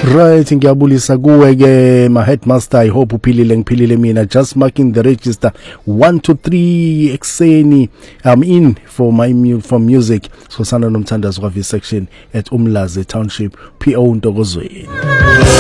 Right, ngiyabulisa kuwe ke ma headmaster. I hope uphilile ngiphilile mina. Just marking the register 1 to 3 ekseni. I'm in for for music. So sana nomthandazo kwa V section at Umlazi Township PO Ntokozweni.